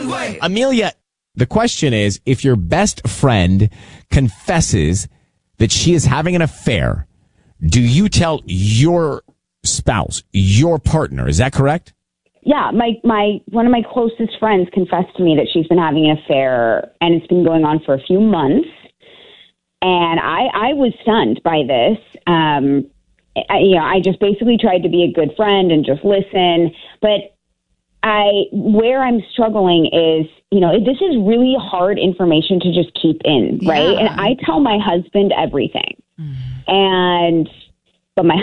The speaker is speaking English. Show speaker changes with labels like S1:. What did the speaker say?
S1: Amelia, the question is, if your best friend confesses that she is having an affair, do you tell your spouse, your partner? Is that correct?
S2: Yeah, one of my closest friends confessed to me that she's been having an affair, and it's been going on for a few months. And I was stunned by this. I just basically tried to be a good friend and just listen. But where I'm struggling is, this is really hard information to just keep in, right? Yeah. And I tell my husband everything. But my